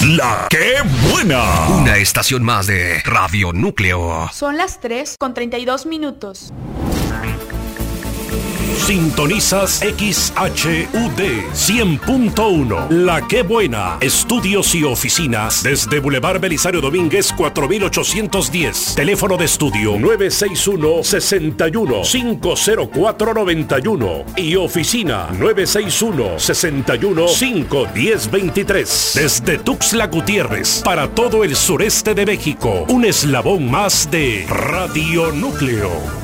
La que buena. Una estación más de Radio Núcleo. Son las 3:32. Sintonizas XHUD 100.1. La que buena. Estudios y oficinas desde Boulevard Belisario Domínguez 4810. Teléfono de estudio 961-61-50491 y oficina 961-61-51023. Desde Tuxtla Gutiérrez para todo el sureste de México. Un eslabón más de Radio Núcleo.